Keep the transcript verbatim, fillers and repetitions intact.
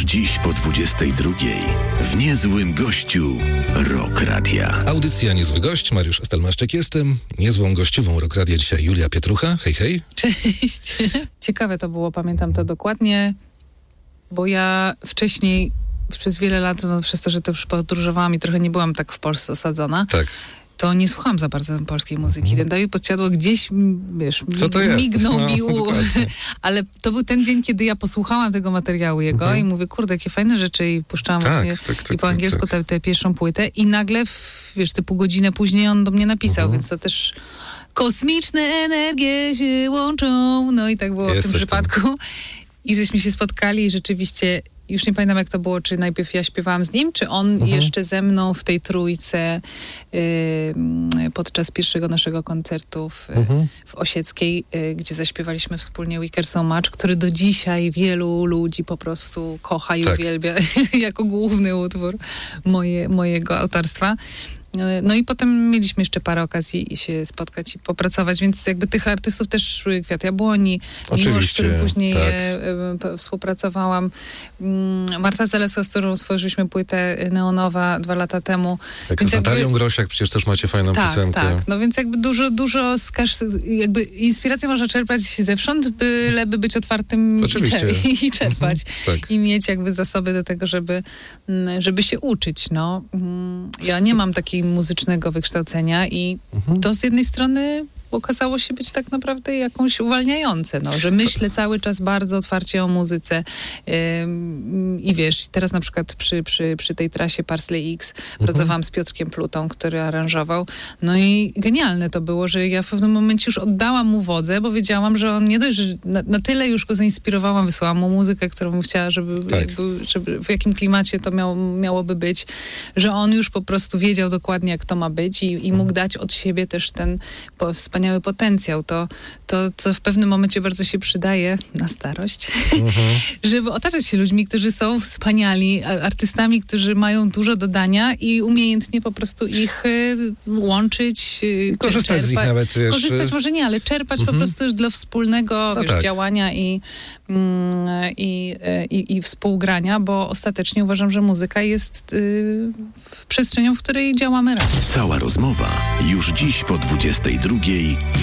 Już dziś po dwudziestej drugiej w Niezłym Gościu Rock Radia. Audycja Niezły Gość, Mariusz Stelmaszczyk jestem. Niezłą gościową Rock Radia dzisiaj Julia Pietrucha. Hej, hej. Cześć. Ciekawe to było, pamiętam to dokładnie, bo ja wcześniej przez wiele lat, no, przez to, że też podróżowałam i trochę nie byłam tak w Polsce osadzona, Tak. to nie słuchałam za bardzo polskiej muzyki. Mhm. Ten Dawid Podsiadło gdzieś, wiesz, Co to jest? mignął No, mi, u... dokładnie. ale to był ten dzień, kiedy ja posłuchałam tego materiału jego Mhm. i mówię, kurde, jakie fajne rzeczy i puszczałam Tak, właśnie tak, tak, i po tak, angielsku tak. tę, tę pierwszą płytę i nagle, w, wiesz, typu godzinę później on do mnie napisał, Mhm. więc to też kosmiczne energie się łączą, no i tak było Jest w tym coś przypadku. I żeśmy się spotkali i rzeczywiście, już nie pamiętam jak to było, czy najpierw ja śpiewałam z nim, czy on Mhm. jeszcze ze mną w tej trójce y, podczas pierwszego naszego koncertu w, Mhm. w Osieckiej, y, gdzie zaśpiewaliśmy wspólnie We Care So Much, który do dzisiaj wielu ludzi po prostu kocha i Tak. uwielbia jako główny utwór moje, mojego autorstwa. No i potem mieliśmy jeszcze parę okazji się spotkać i popracować, więc jakby tych artystów też Kwiat Jabłoni, Miłosz, z Oczywiście, którym później tak. e, e, współpracowałam. Mm, Marta Zalewska, z którą stworzyliśmy płytę Neonowa dwa lata temu. Tak, Więc z jakby- Natalią Grosiak przecież też macie fajną Tak, piosenkę. tak. No więc jakby dużo, dużo z każ- jakby inspirację można czerpać zewsząd, byleby być otwartym i, Oczywiście. czer- i czerpać. Mhm, tak. I mieć jakby zasoby do tego, żeby, mm, żeby się uczyć, no. Mm, Ja nie mam takiego muzycznego wykształcenia i Mhm. to z jednej strony okazało się być tak naprawdę jakąś uwalniające, no, że myślę cały czas bardzo otwarcie o muzyce ym, i wiesz, teraz na przykład przy, przy, przy tej trasie Parsley X pracowałam z Piotrkiem Plutą, który aranżował, no i genialne to było, że ja w pewnym momencie już oddałam mu wodzę, bo wiedziałam, że on nie dość, że na, na tyle już go zainspirowałam, wysłałam mu muzykę, którą bym chciała, żeby, Tak. jakby, żeby w jakim klimacie to miało, miałoby być, że on już po prostu wiedział dokładnie, jak to ma być i, i mógł dać od siebie też ten po, wspaniały potencjał. To, to, co w pewnym momencie bardzo się przydaje na starość, Mhm. żeby otaczać się ludźmi, którzy są wspaniali, a- artystami, którzy mają dużo do dania i umiejętnie po prostu ich y, łączyć, y, Korzystać z nich czerpać- nawet, wiesz, Korzystać y- może nie, ale czerpać po Mhm. prostu prostu dla wspólnego No wiesz, tak. działania i, mm, i, i, i współgrania, bo ostatecznie uważam, że muzyka jest y, przestrzenią, w której działamy razem. Cała rozmowa już dziś po dwudziestej drugiej